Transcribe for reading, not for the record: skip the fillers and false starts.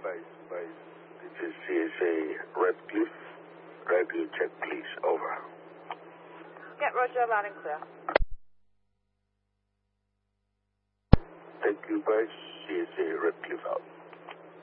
Base. This is CSA Redcliffe. Radio check, please. Over. Yeah, roger, loud and clear. Thank you, Base. CSA Redcliffe out.